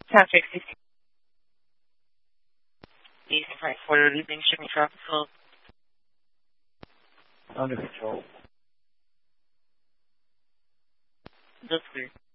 Traffic 60. East Frankfurt, evening shipping traffic flow. Under control. Just clear.